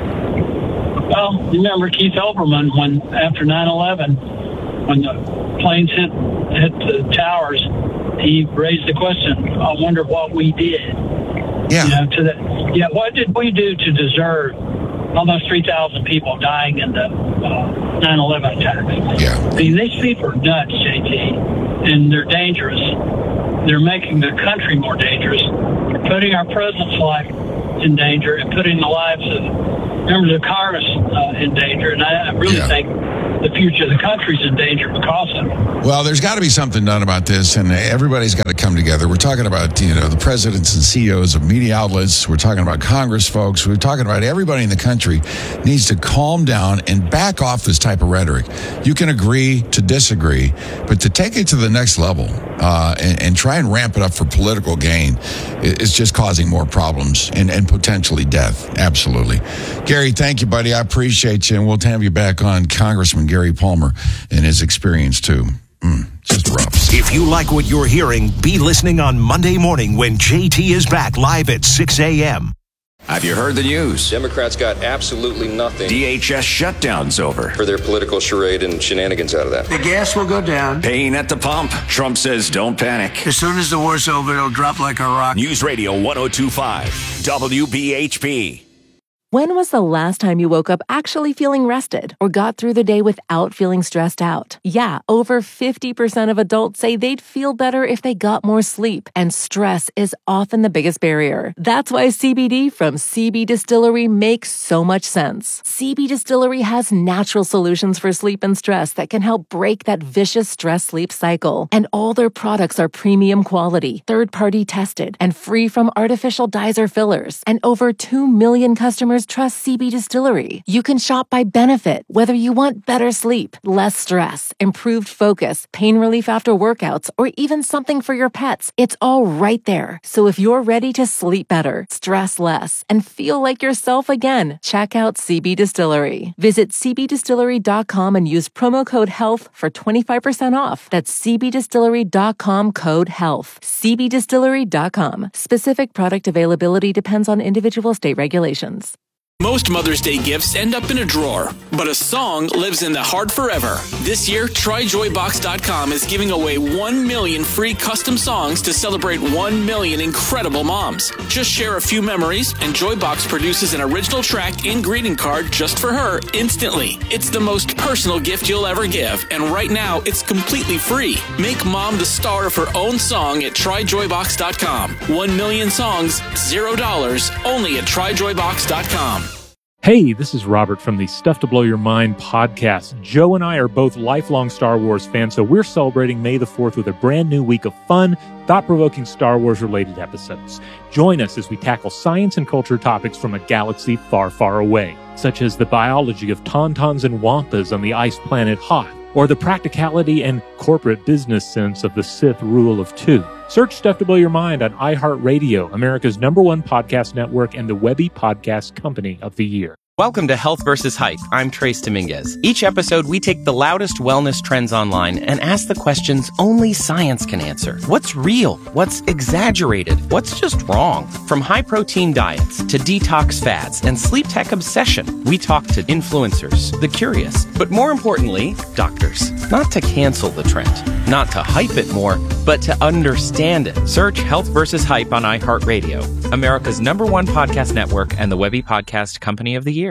Well, you remember Keith Olbermann when after nine eleven, when the planes hit hit the towers, he raised the question, I wonder what we did. Yeah. You know, to the, yeah, what did we do to deserve almost three thousand people dying in the uh, nine eleven attacks? Yeah. I mean, these people are nuts, J T, and they're dangerous. They're making the country more dangerous. They're putting our president's life in danger and putting the lives of members of Congress uh, in danger. And I, I really Yeah. think the future of the country is in danger because of it. Well, there's got to be something done about this, and everybody's got to come together. We're talking about, you know, the presidents and C E Os of media outlets. We're talking about Congress folks. We're talking about everybody in the country needs to calm down and back off this type of rhetoric. You can agree to disagree, but to take it to the next level uh, and, and try and ramp it up for political gain is just causing more problems and, and potentially death. Absolutely. Gary, thank you, buddy. I appreciate you, and we'll have you back on, Congressman Gary Palmer, and his experience, too. Mm, just rough. If you like what you're hearing, be listening on Monday morning when J T is back live at six a.m. Have you heard the news? Democrats got absolutely nothing. D H S shutdown's over. For their political charade and shenanigans out of that. The gas will go down. Pain at the pump. Trump says don't panic. As soon as the war's over, it'll drop like a rock. News Radio one oh two point five, W B H P. When was the last time you woke up actually feeling rested or got through the day without feeling stressed out? Yeah, over fifty percent of adults say they'd feel better if they got more sleep, and stress is often the biggest barrier. That's why C B D from C B Distillery makes so much sense. C B Distillery has natural solutions for sleep and stress that can help break that vicious stress-sleep cycle. And all their products are premium quality, third-party tested, and free from artificial dyes or fillers. And over two million customers trust C B Distillery. You can shop by benefit, whether you want better sleep, less stress, improved focus, pain relief after workouts, or even something for your pets. It's all right there. So if you're ready to sleep better, stress less, and feel like yourself again, check out C B Distillery. Visit c b distillery dot com and use promo code HEALTH for twenty-five percent off. That's c b distillery dot com code HEALTH. c b distillery dot com. Specific product availability depends on individual state regulations. Most Mother's Day gifts end up in a drawer, but a song lives in the heart forever. This year, try joy box dot com is giving away one million free custom songs to celebrate one million incredible moms. Just share a few memories, and Joybox produces an original track and greeting card just for her instantly. It's the most personal gift you'll ever give, and right now, it's completely free. Make mom the star of her own song at try joy box dot com. One million songs, zero dollars, only at try joy box dot com. Hey, this is Robert from the Stuff to Blow Your Mind podcast. Joe and I are both lifelong Star Wars fans, so we're celebrating May the fourth with a brand new week of fun, thought-provoking Star Wars-related episodes. Join us as we tackle science and culture topics from a galaxy far, far away, such as the biology of tauntauns and wampas on the ice planet Hoth, or the practicality and corporate business sense of the Sith rule of two. Search Stuff to Blow Your Mind on iHeartRadio, America's number one podcast network and the Webby Podcast Company of the Year. Welcome to Health versus Hype. I'm Trace Dominguez. Each episode, we take the loudest wellness trends online and ask the questions only science can answer. What's real? What's exaggerated? What's just wrong? From high-protein diets to detox fads and sleep tech obsession, we talk to influencers, the curious, but more importantly, doctors. Not to cancel the trend, not to hype it more, but to understand it. Search Health versus Hype on iHeartRadio, America's number one podcast network and the Webby Podcast Company of the Year.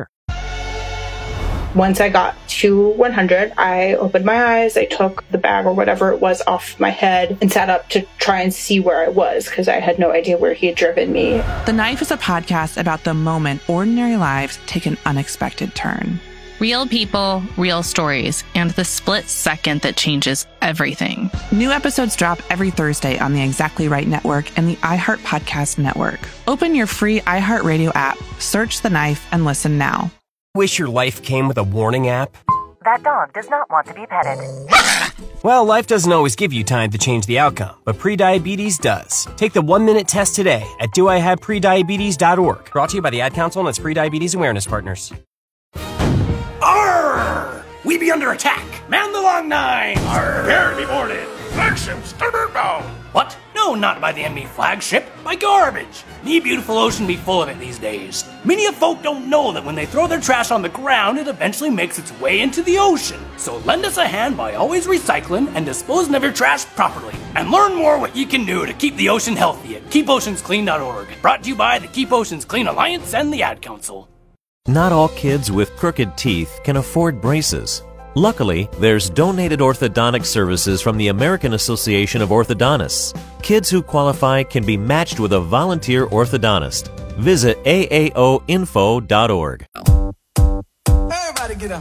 Once I got to one hundred, I opened my eyes, I took the bag or whatever it was off my head and sat up to try and see where I was because I had no idea where he had driven me. The Knife is a podcast about the moment ordinary lives take an unexpected turn. Real people, real stories, and the split second that changes everything. New episodes drop every Thursday on the Exactly Right Network and the iHeart Podcast Network. Open your free iHeartRadio app, search The Knife, and listen now. Wish your life came with a warning app? That dog does not want to be petted. Well, life doesn't always give you time to change the outcome, but prediabetes does. Take the one-minute test today at do I have prediabetes dot org. Brought to you by the Ad Council and its Prediabetes Awareness Partners. Arr! We be under attack. Man the long nine. Arr! Prepare to be boarded. flagships. No. What? No, not by the enemy flagship. By garbage. Me beautiful ocean be full of it these days. Many of folk don't know that when they throw their trash on the ground, it eventually makes its way into the ocean. So lend us a hand by always recycling and disposing of your trash properly. And learn more what you can do to keep the ocean healthy at keep oceans clean dot org. Brought to you by the Keep Oceans Clean Alliance and the Ad Council. Not all kids with crooked teeth can afford braces. Luckily, there's donated orthodontic services from the American Association of Orthodontists. Kids who qualify can be matched with a volunteer orthodontist. Visit A A O info dot org. Everybody get up.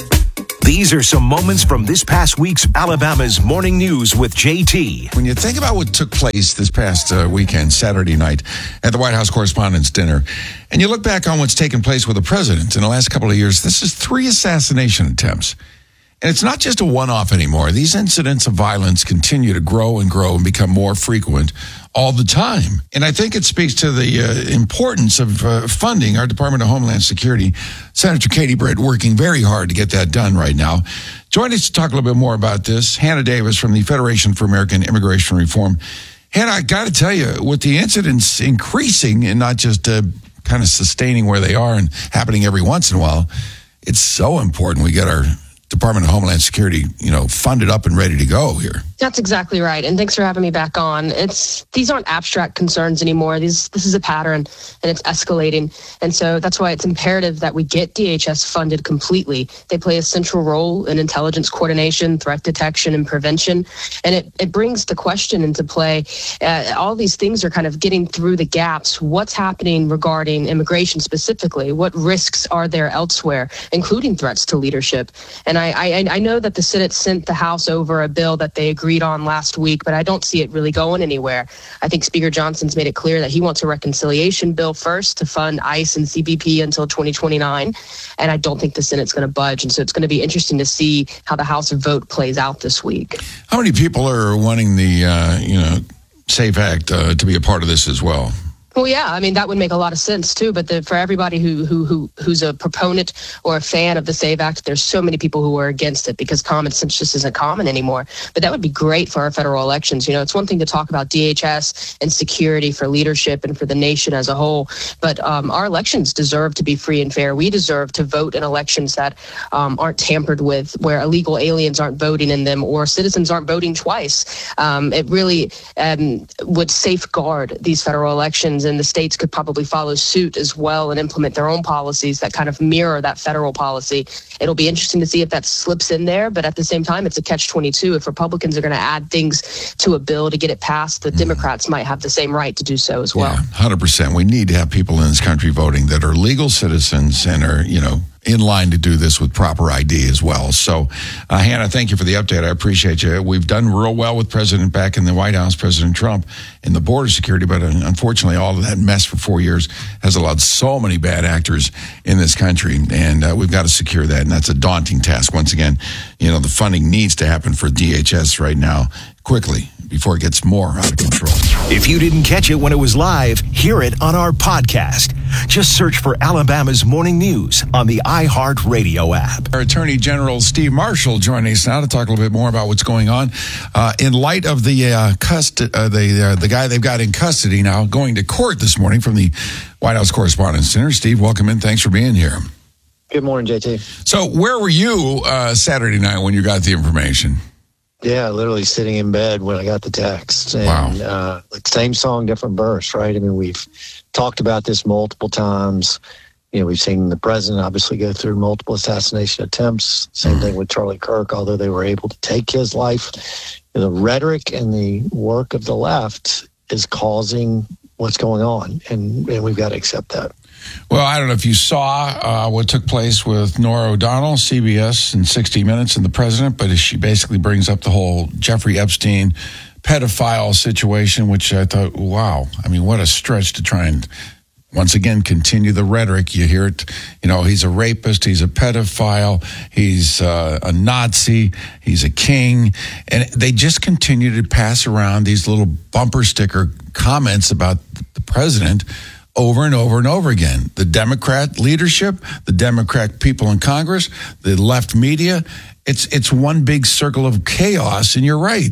These are some moments from this past week's Alabama's Morning News with J T. When you think about what took place this past uh, weekend, Saturday night, at the White House Correspondents' Dinner, and you look back on what's taken place with the president in the last couple of years, this is three assassination attempts. And it's not just a one-off anymore. These incidents of violence continue to grow and grow and become more frequent all the time. And I think it speaks to the uh, importance of uh, funding our Department of Homeland Security. Senator Katie Britt working very hard to get that done right now. Join us to talk a little bit more about this. Hannah Davis from the Federation for American Immigration Reform. Hannah, I got to tell you, with the incidents increasing and not just uh, kind of sustaining where they are and happening every once in a while, it's so important we get our Department of Homeland Security, you know, funded up and ready to go here. That's exactly right. And thanks for having me back on. It's these aren't abstract concerns anymore. These this is a pattern and it's escalating. And so that's why it's imperative that we get D H S funded completely. They play a central role in intelligence coordination, threat detection, and prevention. And it, it brings the question into play. Uh, all these things are kind of getting through the gaps. What's happening regarding immigration specifically? What risks are there elsewhere, including threats to leadership? And I, I, I know that the Senate sent the House over a bill that they agreed on last week, but I don't see it really going anywhere. I think Speaker Johnson's made it clear that he wants a reconciliation bill first to fund ICE and C B P until twenty twenty-nine, and I don't think the Senate's going to budge. And so it's going to be interesting to see how the House vote plays out this week. How many people are wanting the, uh, you know, SAFE Act uh, to be a part of this as well? Well, yeah, I mean, that would make a lot of sense, too. But the, for everybody who, who who who's a proponent or a fan of the SAVE Act, there's so many people who are against it because common sense just isn't common anymore. But that would be great for our federal elections. You know, it's one thing to talk about D H S and security for leadership and for the nation as a whole. But um, our elections deserve to be free and fair. We deserve to vote in elections that um, aren't tampered with, where illegal aliens aren't voting in them or citizens aren't voting twice. Um, it really um, would safeguard these federal elections. And the states could probably follow suit as well and implement their own policies that kind of mirror that federal policy. It'll be interesting to see if that slips in there, but at the same time, it's a catch twenty-two. If Republicans are going to add things to a bill to get it passed, the mm. Democrats might have the same right to do so as well. Yeah, one hundred percent. We need to have people in this country voting that are legal citizens and are, you know, in line to do this with proper I D as well. So, uh, Hannah, thank you for the update. I appreciate you. We've done real well with President back in the White House, President Trump, in the border security, but unfortunately, all of that mess for four years has allowed so many bad actors in this country, and uh, we've got to secure that, and that's a daunting task. Once again, you know, the funding needs to happen for D H S right now quickly before it gets more out of control. If you didn't catch it when it was live, hear it on our podcast. Just search for Alabama's Morning News on the iHeart Radio app. Our Attorney General Steve Marshall joining us now to talk a little bit more about what's going on uh, in light of the uh, cust- uh, the uh, the guy they've got in custody now going to court this morning from the White House Correspondents' Center. Steve, welcome in. Thanks for being here. Good morning, J T. So, where were you uh, Saturday night when you got the information? Yeah, literally sitting in bed when I got the text. And, wow. Uh, like same song, different verse, right? I mean, we've talked about this multiple times. You know, we've seen the president obviously go through multiple assassination attempts. Same mm-hmm. thing with Charlie Kirk, although they were able to take his life. The rhetoric and the work of the left is causing what's going on, and, and we've got to accept that. Well, I don't know if you saw uh, what took place with Norah O'Donnell, C B S, and sixty minutes and the president, but she basically brings up the whole Jeffrey Epstein pedophile situation, which I thought, wow, I mean, what a stretch to try and once again continue the rhetoric. You hear it, you know, he's a rapist, he's a pedophile, he's uh, a Nazi, he's a king, and they just continue to pass around these little bumper sticker comments about the president over and over and over again. The Democrat leadership, the Democrat people in Congress, the left media, it's it's one big circle of chaos, and you're right.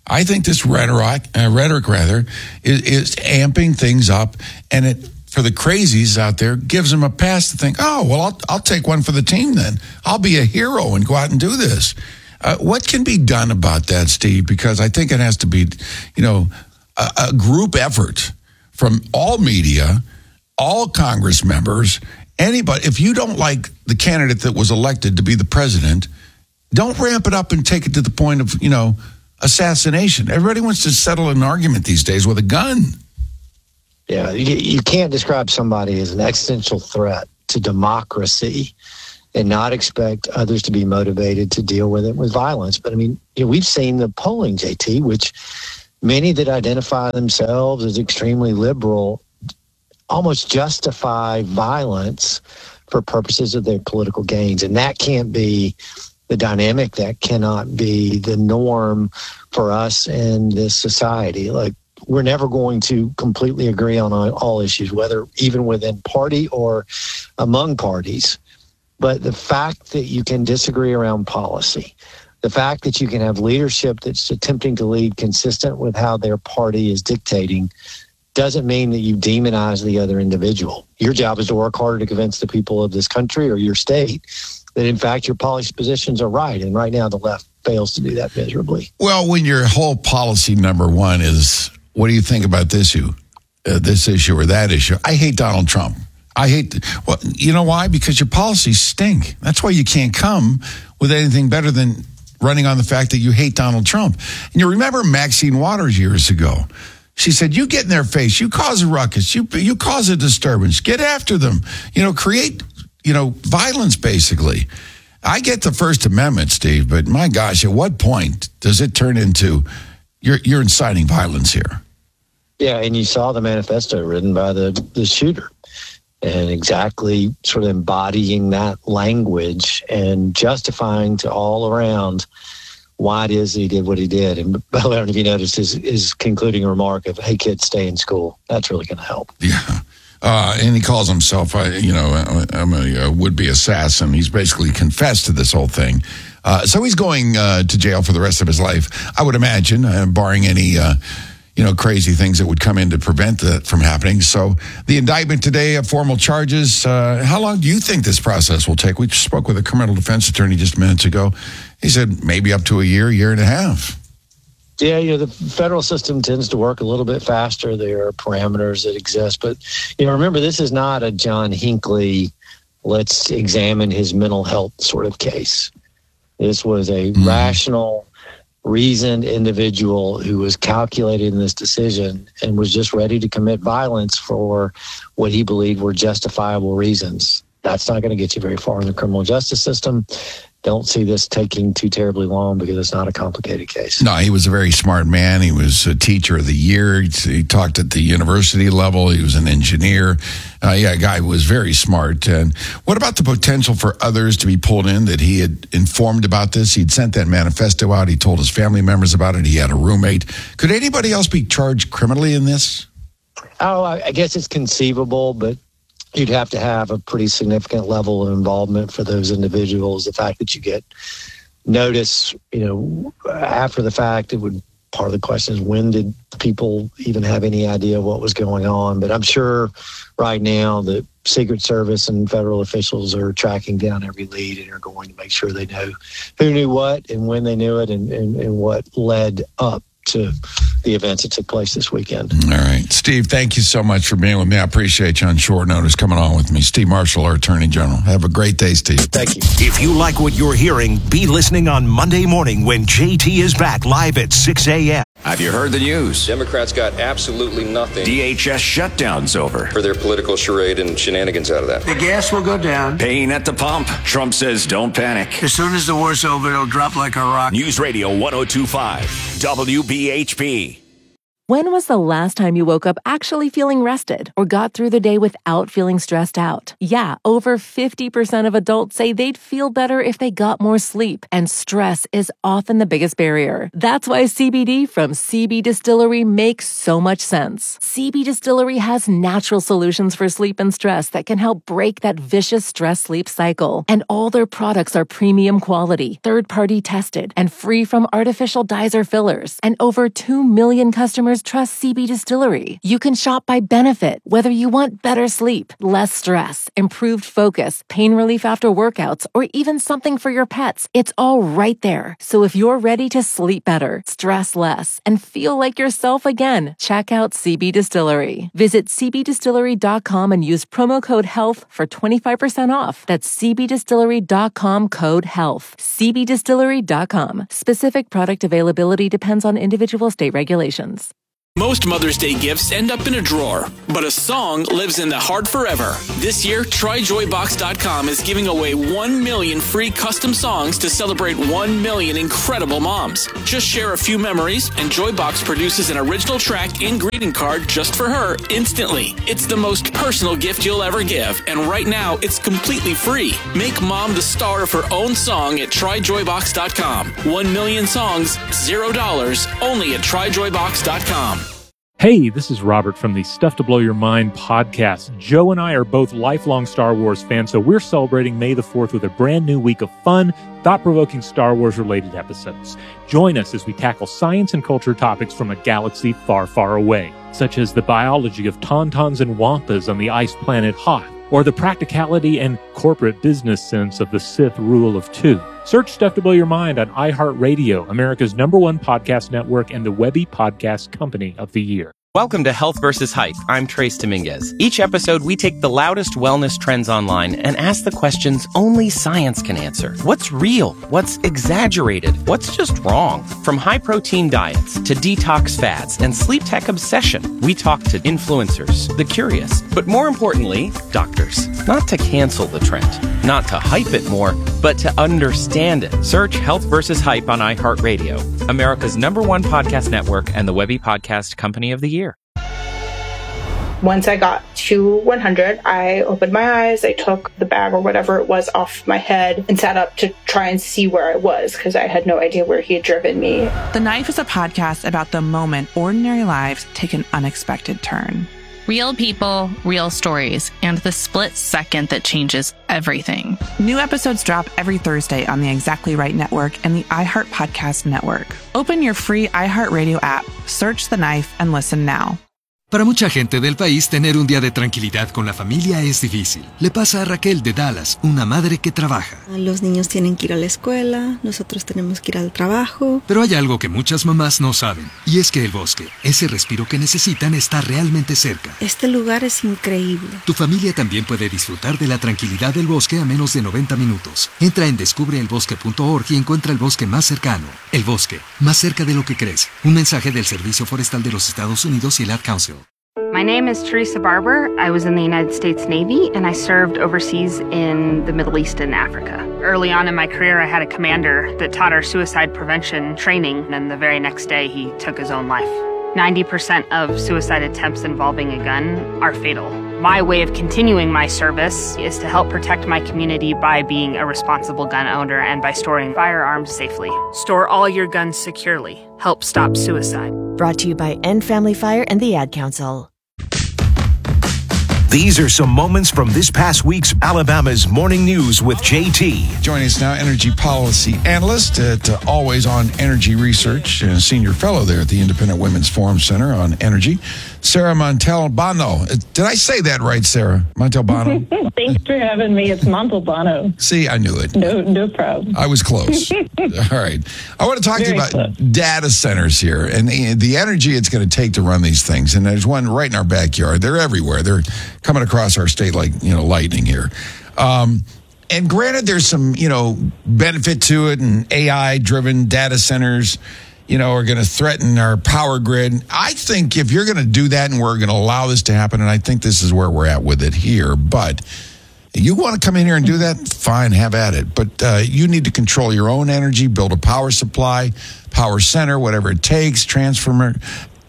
I think this rhetoric, uh, rhetoric rather, is, is amping things up, and it for the crazies out there gives them a pass to think, oh, well, I'll I'll take one for the team then. I'll be a hero and go out and do this. Uh, what can be done about that, Steve? Because I think it has to be, you know, a, a group effort from all media, all Congress members, anybody. If you don't like the candidate that was elected to be the president, don't ramp it up and take it to the point of, you know, assassination. Everybody wants to settle an argument these days with a gun. Yeah, you, you can't describe somebody as an existential threat to democracy and not expect others to be motivated to deal with it with violence. But I mean, you know, we've seen the polling, J T, which many that identify themselves as extremely liberal almost justify violence for purposes of their political gains. And that can't be the dynamic. That cannot be the norm for us in this society. Like, we're never going to completely agree on all issues, whether even within party or among parties. But the fact that you can disagree around policy, the fact that you can have leadership that's attempting to lead consistent with how their party is dictating, doesn't mean that you demonize the other individual. Your job is to work harder to convince the people of this country or your state that, in fact, your policy positions are right. And right now, the left fails to do that miserably. Well, when your whole policy number one is, what do you think about this issue, uh, this issue or that issue? I hate Donald Trump. I hate, well, you know why? Because your policies stink. That's why you can't come with anything better than running on the fact that you hate Donald Trump. And you remember Maxine Waters years ago. She said, you get in their face, you cause a ruckus, you you cause a disturbance, get after them, you know, create, you know, violence, basically. I get the First Amendment, Steve, but my gosh, at what point does it turn into, you're you're inciting violence here? Yeah, and you saw the manifesto written by the, the shooter, and exactly sort of embodying that language and justifying to all around why it is that he did what he did. And I don't know if you noticed his, his concluding remark of, hey, kids, stay in school. That's really going to help. Yeah. Uh, and he calls himself, uh, you know, I'm a, a would-be assassin. He's basically confessed to this whole thing. Uh, so he's going uh, to jail for the rest of his life, I would imagine, uh, barring any, uh, you know, crazy things that would come in to prevent that from happening. So the indictment today of formal charges, uh, how long do you think this process will take? We spoke with a criminal defense attorney just minutes ago. He said maybe up to a year, year and a half. Yeah, you know, the federal system tends to work a little bit faster. There are parameters that exist. But, you know, remember, this is not a John Hinckley, let's examine his mental health sort of case. This was a mm. rational, reasoned individual who was calculating this decision and was just ready to commit violence for what he believed were justifiable reasons. That's not going to get you very far in the criminal justice system. Don't see this taking too terribly long because it's not a complicated case. No, he was a very smart man. He was a teacher of the year. He, he talked at the university level. He was an engineer. Uh, yeah, a guy who was very smart. And what about the potential for others to be pulled in that he had informed about this? He'd sent that manifesto out. He told his family members about it. He had a roommate. Could anybody else be charged criminally in this? Oh, I, I guess it's conceivable, but you'd have to have a pretty significant level of involvement for those individuals. The fact that you get notice, you know, after the fact, it would, part of the question is, when did people even have any idea what was going on? But I'm sure right now the Secret Service and federal officials are tracking down every lead and are going to make sure they know who knew what and when they knew it and, and, and what led up to the events that took place this weekend. All right. Steve, thank you so much for being with me. I appreciate you on short notice coming on with me. Steve Marshall, our Attorney General. Have a great day, Steve. Thank you. If you like what you're hearing, be listening on Monday morning when J T is back live at six a.m. Have you heard the news? Democrats got absolutely nothing. D H S shutdown's over. For their political charade and shenanigans out of that. The gas will go down. Pain at the pump. Trump says don't panic. As soon as the war's over, it'll drop like a rock. News Radio one oh two point five, W B H P. When was the last time you woke up actually feeling rested or got through the day without feeling stressed out? Yeah, over fifty percent of adults say they'd feel better if they got more sleep, and stress is often the biggest barrier. That's why C B D from C B Distillery makes so much sense. C B Distillery has natural solutions for sleep and stress that can help break that vicious stress-sleep cycle. And all their products are premium quality, third-party tested, and free from artificial dyes or fillers. And over two million customers trust C B Distillery. You can shop by benefit, whether you want better sleep, less stress, improved focus, pain relief after workouts, or even something for your pets. It's all right there. So if you're ready to sleep better, stress less, and feel like yourself again, check out C B Distillery. Visit c b distillery dot com and use promo code HEALTH for twenty-five percent off. That's c b distillery dot com code HEALTH. c b distillery dot com. Specific product availability depends on individual state regulations. Most Mother's Day gifts end up in a drawer, but a song lives in the heart forever. This year, try joy box dot com is giving away one million free custom songs to celebrate one million incredible moms. Just share a few memories, and Joybox produces an original track and greeting card just for her instantly. It's the most personal gift you'll ever give, and right now, it's completely free. Make mom the star of her own song at try joy box dot com. One million songs, zero dollars, only at try joy box dot com. Hey, this is Robert from the Stuff to Blow Your Mind podcast. Joe and I are both lifelong Star Wars fans, so we're celebrating May the fourth with a brand new week of fun, thought-provoking Star Wars-related episodes. Join us as we tackle science and culture topics from a galaxy far, far away, such as the biology of tauntauns and wampas on the ice planet Hoth, or the practicality and corporate business sense of the Sith rule of two. Search Stuff to Blow Your Mind on iHeartRadio, America's number one podcast network and the Webby Podcast Company of the Year. Welcome to Health versus Hype. I'm Trace Dominguez. Each episode, we take the loudest wellness trends online and ask the questions only science can answer. What's real? What's exaggerated? What's just wrong? From high-protein diets to detox fads and sleep tech obsession, we talk to influencers, the curious, but more importantly, doctors. Not to cancel the trend, not to hype it more, but to understand it. Search Health versus Hype on iHeartRadio, America's number one podcast network and the Webby Podcast Company of the Year. Once I got to one hundred, I opened my eyes, I took the bag or whatever it was off my head and sat up to try and see where I was because I had no idea where he had driven me. The Knife is a podcast about the moment ordinary lives take an unexpected turn. Real people, real stories, and the split second that changes everything. New episodes drop every Thursday on the Exactly Right Network and the iHeart Podcast Network. Open your free iHeartRadio app, search The Knife, and listen now. Para mucha gente del país, tener un día de tranquilidad con la familia es difícil. Le pasa a Raquel de Dallas, una madre que trabaja. Los niños tienen que ir a la escuela, nosotros tenemos que ir al trabajo. Pero hay algo que muchas mamás no saben, y es que el bosque, ese respiro que necesitan, está realmente cerca. Este lugar es increíble. Tu familia también puede disfrutar de la tranquilidad del bosque a menos de noventa minutos. Entra en descubre el bosque punto org y encuentra el bosque más cercano. El bosque, más cerca de lo que crees. Un mensaje del Servicio Forestal de los Estados Unidos y el Ad Council. My name is Teresa Barber. I was in the United States Navy and I served overseas in the Middle East and Africa. Early on in my career, I had a commander that taught our suicide prevention training, and the very next day he took his own life. ninety percent of suicide attempts involving a gun are fatal. My way of continuing my service is to help protect my community by being a responsible gun owner and by storing firearms safely. Store all your guns securely. Help stop suicide. Brought to you by End Family Fire and the Ad Council. These are some moments from this past week's Alabama's Morning News with J T. Joining us now, energy policy analyst at uh, Always On Energy Research and senior fellow there at the Independent Women's Forum Center on Energy, Sarah Montalbano. Did I say that right, Sarah? Montalbano? Thanks for having me. It's Montalbano. See, I knew it. No, no problem. I was close. All right. I want to talk Very to you about close. data centers here and the, the energy it's going to take to run these things. And there's one right in our backyard. They're everywhere. They're coming across our state like, you know, lightning here. Um, and granted, there's some, you know, benefit to it, and A I-driven data centers, you know, are going to threaten our power grid. I think if you're going to do that and we're going to allow this to happen, and I think this is where we're at with it here, but you want to come in here and do that, fine, have at it. But uh, you need to control your own energy, build a power supply, power center, whatever it takes, transformer.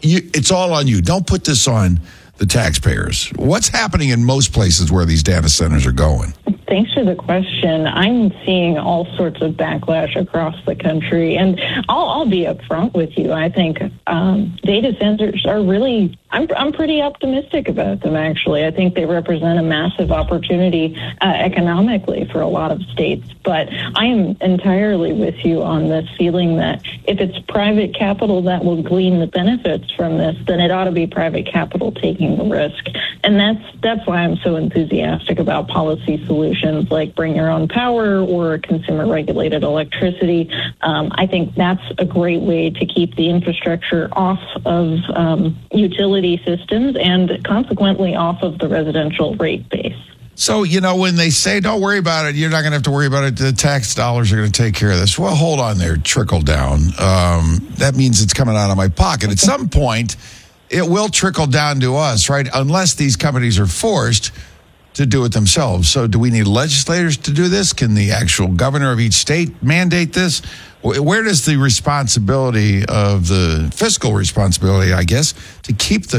you, it's all on you. Don't put this on the taxpayers. What's happening in most places where these data centers are going? Thanks for the question. I'm seeing all sorts of backlash across the country, and I'll, I'll be upfront with you. I think um, data centers are really, I'm, I'm pretty optimistic about them, actually. I think they represent a massive opportunity uh, economically for a lot of states. But I am entirely with you on this feeling that if it's private capital that will glean the benefits from this, then it ought to be private capital taking the risk. And that's that's why I'm so enthusiastic about policy solutions like bring your own power or consumer regulated electricity. Um, I think that's a great way to keep the infrastructure off of um, utility systems and consequently off of the residential rate base. So, you know, when they say, don't worry about it, you're not going to have to worry about it, the tax dollars are going to take care of this. Well, hold on there, trickle down. Um, that means it's coming out of my pocket. At some point, it will trickle down to us, right? Unless these companies are forced to do it themselves. So do we need legislators to do this? Can the actual governor of each state mandate this? Where does the responsibility of the fiscal responsibility, I guess, to keep the